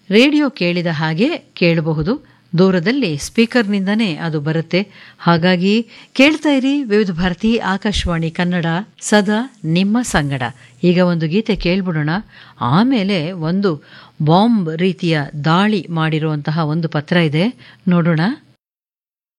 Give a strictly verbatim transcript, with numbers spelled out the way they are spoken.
Radio ಕೇಳಿದ ಹಾಗೆ ಕೇಳಬಹುದು. ದೂರದಲ್ಲಿ ಸ್ಪೀಕರ್ನಿಂದನೇ ಅದು ಬರುತ್ತೆ. ಹಾಗಾಗಿ ಕೇಳ್ತಾ ಇರಿ ವಿವಿಧ ಭಾರತಿ ಆಕಾಶವಾಣಿ ಕನ್ನಡ, ಸದಾ ನಿಮ್ಮ ಸಂಗಡ. ಈಗ ಒಂದು ಗೀತೆ ಕೇಳ್ಬಿಡೋಣ. ಆಮೇಲೆ ಒಂದು ಬಾಂಬ್ ರೀತಿಯ ದಾಳಿ ಮಾಡಿರುವಂತಹ ಒಂದು ಪತ್ರ ಇದೆ, ನೋಡೋಣ.